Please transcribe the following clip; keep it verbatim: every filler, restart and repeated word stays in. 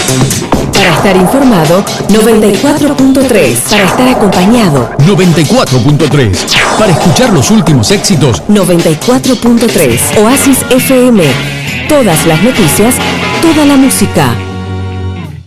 Para estar informado, noventa y cuatro punto tres. Para estar acompañado, noventa y cuatro punto tres. Para escuchar los últimos éxitos, noventa y cuatro punto tres. Oasis F M. Todas las noticias, toda la música.